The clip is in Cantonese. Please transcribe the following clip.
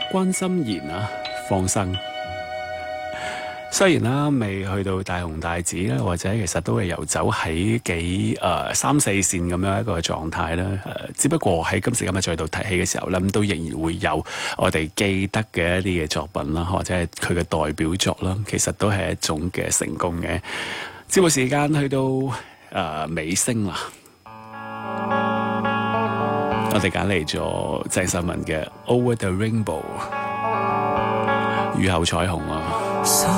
關心妍啊，放生。雖然啦，未去到大紅大紫啦，或者其實都係遊走喺幾三四線咁樣一個狀態啦。只不過喺今時今日再度提起嘅時候咧，都仍然會有我哋記得嘅一啲嘅作品啦，或者係佢嘅代表作啦，其實都係一種嘅成功嘅。節目時間去到尾聲啦，我哋揀嚟咗鄭秀文嘅《Over the Rainbow》雨後彩虹啊。